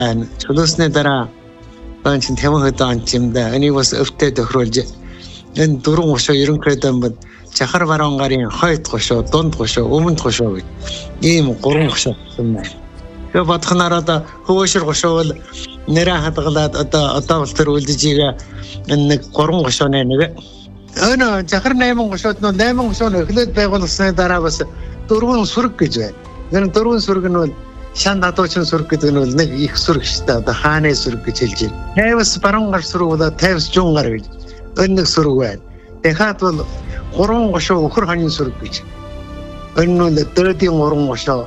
Чулуусны дараа чин тамхи хөдөө анчимда энийг бас өвтөд тохируулж энэ дөрвөн гошоо ерөнхийдөө бод жахар баруун гарын хойд гошоо, дунд гошоо, өмнөд гошоо гэж ийм гурван гошоо юм байна. Тэгээ бодхоноор одоо хөвөшөр гошоо бол нэрэ хадгалаад одоо бол тэр үлдэжигээ энэ нэг гурван гошооны нэг өөнө жахар 8 гошоод нь 8 гошоо эхлээд байгуулсны дараа бас дөрвөн сүрэг гэж байна. Энэ дөрвөн сүрэг нь бол шан дадуучин сүрэг гэдэг нь бол нэг их сүрэг шүү дээ. Одоо хааны сүрэг гэж хэлж байна. Тайвас баруун гар сүрэг болоо тайвас жуун гар гэж энэ нэг сүрэг байна. Дахиад бол гурван гошоо өхөр хоньны сүрэг гэж. Энэ нь дөрөвдийн гурван гошоо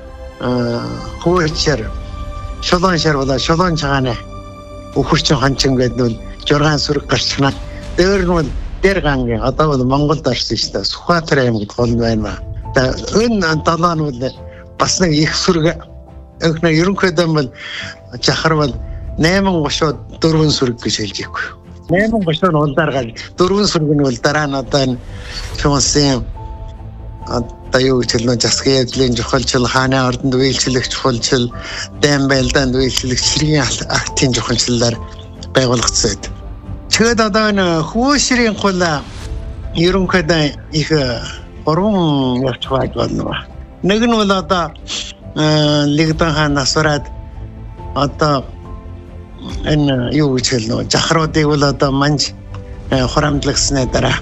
хөөчөр шолон шар болоо шолон чагаана өхөрчин хончин гэдэг нь 6 сүрэг гарчна. Дээр нь бол дээр гангийн одоо бол Монголд орсон шүү дээ. Сүхбаатар аймагт гол байна. Энэ далаа нь бол бас нэг их сүрэг. Өнхнө ерөнхийдөө бол жахар бол 8 гошоо 4 сүрэг гэж хэлж ийггүй. 8 гошоо нь улдааргаад 4 сүрэг нь бол дараа нь одоо чумсын одоо юу гэж хэлнэ засгийн ядлын жохолчл хааны ордонд үйлчлэгч чухалчл дэм байлдаанд үйлчлэгч ширгийн актын жохолчлаар байгуулагдсан. Тэгээд одоо энэ хөөшрийн хул ерөнхийдөө их гурван явж байна. Нэг нь бол одоо лигдэн хаан насвараад одоо энэ юу гэж хэлнэ жахруудыг бол одоо манж хурамдлагсны дараа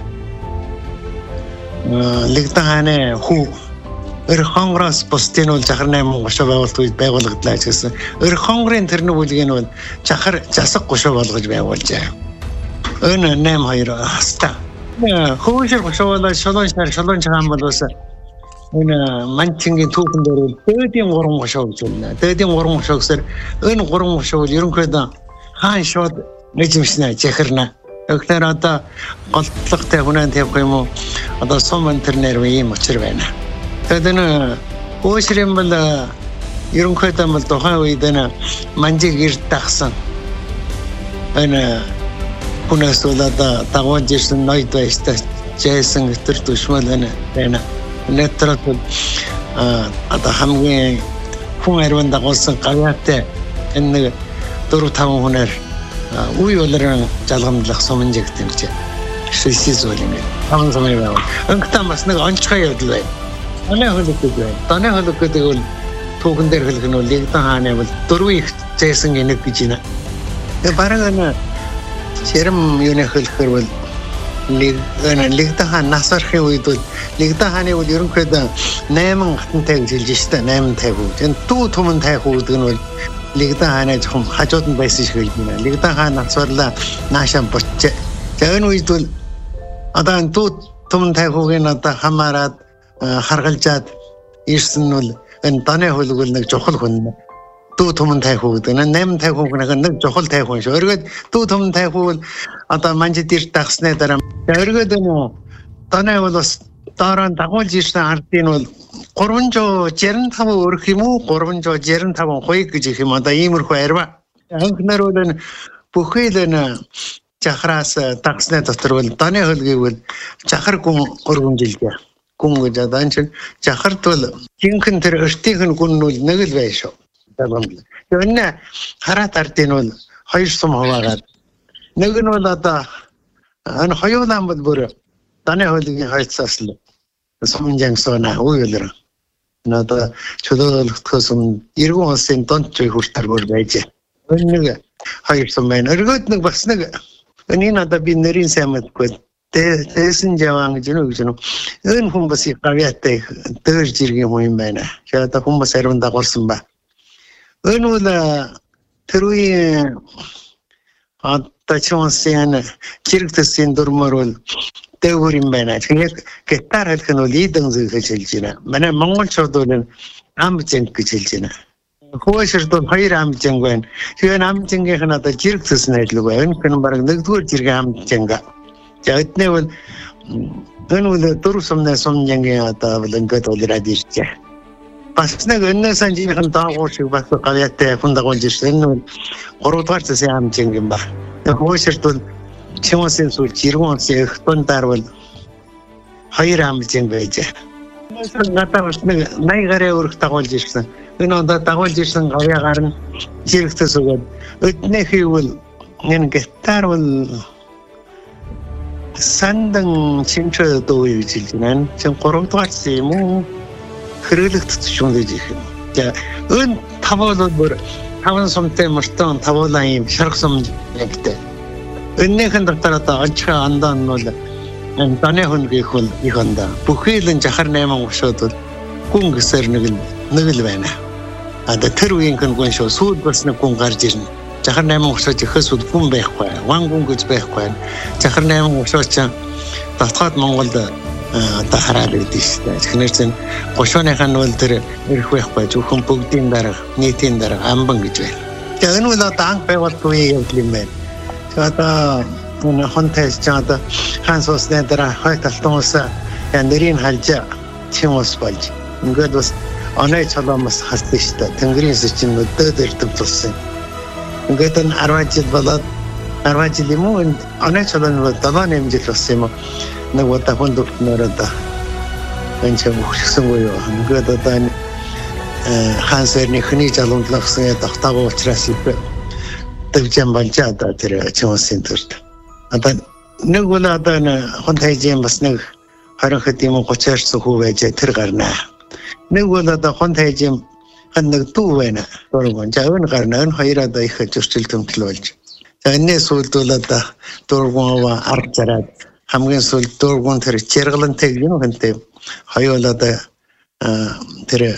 лигдэн хааны хүү Өрхонгороос бусдын бол жахар 8 гошоо байгууллагдлаа гэсэн. Өрхонгорын тэрнэг бүлгийн бол жахар засаг гошоо болгож байгуулжээ. Энэ 8-2 хаста. Хөөшөр гошоо бол шолон чагаан болоос энэ манчингийн түүхэн дээр дээдийн 3 гошоо гэж байна. Дээдийн 3 гошоо гэсээр энэ 3 гошоо бол ерөнхийдөө хаан шууд нэжмшнэ жахарна. Тэгэхээр одоо голдлогтой хүнэн тавих юм уу? Одоо сум интернер ийм учир байна. Тэгээд энэ хөөшрийн бол ерөнхийдөө бол тухайн үед энэ манжиг ирд тагсан. Энэ хүнээс бол одоо дагуулж ирсэн ноёд байштай жайсан гэтэр дүшмэл байна. Нэтрат одоо хамгийн хүн арван дагуулсан гавьяатай энэ 4-5 хүнээр үе болрон жалгамдлах сумжиг гэмж шилсис үл юм. Таван сумын байв. Өнгөтэй бас нэг онцгой явдал байна. Танай хөлөг байна. Танай хөлөг гэдэг бол түүхэн дээр хэлэх нь бол лигдэн хааны бол 4 их зайсан гинэг гэж байна. Тэгээ бараг энэ ширм юуны хэлэхэр бол лигдэн хаан нас орохын үед бол лигдэн хааны бол ерөнхийдөө 8 хатантай гэж хэлж штэ 8 тайхуу. Энэ дүү түмэн тайхуу гэдэг нь бол лигдэн хааны жоохон хажууд нь байсан шиг хэлж байна. Лигдэн хаан насварлаа наашаа бочээ. За энэ үед бол одоо энэ дүү түмэн тайхуугийн одоо хамаарад харгалжаад ирсэн нь бол энэ даны хөлөг бол нэг жохол хүн. Дүү түмэн тайхуу гэдэг нь 8 тайхуу нэг жохол тайхуу шүү. Өргөд дүү түмэн тайхуу бол одоо манжид ирд тагсны дараа өргөд энэ даны бол бас дараа дагуулж ирсэн ардын бол 365 өрх юм уу 365 хоёг гэж их юм одоо иймэрхүү арва. Анхнаар бол энэ бүхий л энэ жахраас тагсны дотор бол даны хөлгийг бол жахар гүн өргөмжилгээ. Гүн гэж одоо энэ жахарт бол жинхэнэ тэр өртийн гүн нь бол нэг л байх шүү. Энэ хараат ардын бол 2 сум хуваагаад нэг нь бол одоо энэ хоёулаан бол бүр даны хөлгийн хойцоос л сумжангсона үеэлэр надад чөлөөлөхөөс иргэн улсын донд зүй хүртэлгөр байж. Энэ нэг 2 сум байна. Өргөд нэг бас нэг энэ надад би нэрийн сайн мэдгүй. Тэсэн жаван гэж нүг. Энэ хүн бас гавьяатай дээр жиргийн хүн юм байна. Тэгээд хүн бас ариун дагуулсан ба. Энэ бол тэр үеийн одоо чонсын чирэгтэсийн дурмаар бол дэвэр юм байна. Тэгээд гитар хэлэх нь бол ийдэн зүйл гэж хэлж байна. Манай монголчууд бол амжинг гэж хэлж байна. Хөөшөрд бол 2 амжинг байна. Тэгээд амжингийнх нь одоо жирэгтэс найдлаг байна. Энэ нь бараг 1-р жиргэн амжинг. За эдний бол энэ бол 4 сумны сумжингийн одоо бол ингээд улираад иржээ. Бас нэг өнөөс анжийнхэн даагуур шиг бас гавьяатай хүн дагуулж ирсэн. Энэ нь 3-р засгийн амжинг юм ба. Хөөшөрд бол чимээсийн сул жиргэн улсын их дундаар бол 2 амжинг байж. Надад бас нэг 80 гаруй өрх дагуулж ирсэн. Энэ одоо дагуулж ирсэн гавьяагаар нь жирэгтэс өгөөд өднөө хийвэл энэ гитар бол сандан чинчээ дуу гэж хэлж байна. Чин 3 дугаар юм уу? Хэрэглэгдэж шүндэж их юм. За өн тавуулууд бүр 5 сумтай мөртөө тавуулаа юм шарх сум гэдэг. Өннийхэн дотор одоо онцгой андан нь бол таны хүнгийн хүн их анда. Бүхэл нь жахар 8 гушууд гүн гэсэр нэг л байна. Одоо тэр үеийн гүн шүү сууд бас нэг гүн гарч ирнэ. Жахар 8 гушууд ихээс гүн байхгүй. Ван гүн гэж байхгүй. Жахар 8 гушууд ч дотоод Монголд одоо хараад байдаг шүү дээ. Тэгэхээр чинь гушууныхаа нь тэр ирэх байхгүй. Зөвхөн бүгдийн дарга, нийтийн дарга амбан гэж байна. Тэгээ энэ бол одоо анх байгуулсан үеийн явдал юм байна. Одоо энэ хонтойс чад хаан суусны дараа хой талтуус нэрийн халж тийм ус болж. Ингээд бас оноо чаламас хасдаг шүү дээ. Тэнгэрийн чинь өдөөд ирдэг болсон. Ингээд энэ 10 жил болоод 10 жил юм уу оноо чалан 7 жил болсон юм. Нэг удаа хүндөртнөр одоо энэ ч мөхсөн гоё. Ингээд одоо энэ хаан сэрний хүний жалуунлагсан тогтоогоо учраас төвжин болж одоо тэр чимсэн төрд. Одоо нэг бол одоо хонтайжийн бас нэг 20 хэд юм 30-аас хүү байж тэр гарнаа. Нэг бол одоо хонтайжийн нэг дүү байна. Дөрвөн жавын гарнаа. Энэ хоёр одоо их зөрчил төмтөл болж. За энэ сүүлд бол одоо дөрвөн ард зараад хамгийн сүүлд дөрвөн тэр чиргалантай юм хэнтэй. Хоёр бол одоо тэр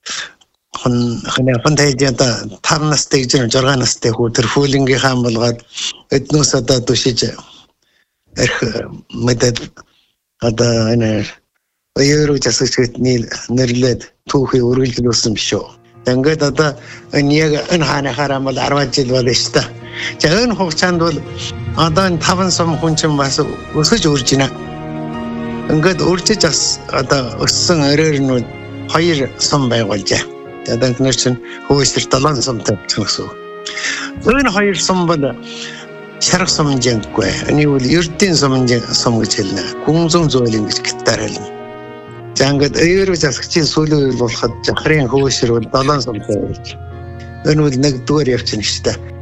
хонтайжийн 5 настай гэж 6 настай хүү тэр фүүлингийн хаан болгоод эднээс одоо түшиж эрх мэдэд одоо энэ оёроо засагчд нэрлээд түүхий үргэлжлүүлсэн биш үү. Ингээд одоо энэ яг энэ хаанахаараа бол 10 жил болно шүү дээ. За энэ хугацаанд бол одоо энэ 5 сум хүн чинь бас өсөж үрж байна. Ингээд үржиж бас одоо өссөн өрөөрнүүд 2 сум байгуулжээ. Одоо энэ чинь хөөсөр 7 сумтай гэсэн. Энэ 2 сум бол шарх сумжингүй. Энэ бол ердийн сум гэж хэлнэ. Гүнзэн зөөлөн гэж гитар хэлнэ. За ингээд оёроо засагчийн сүүлийн үйл болоход жахрын хөөсөр бол 7 сумтай байж. Энэ бол нэг дүүр явчихна шүү дээ.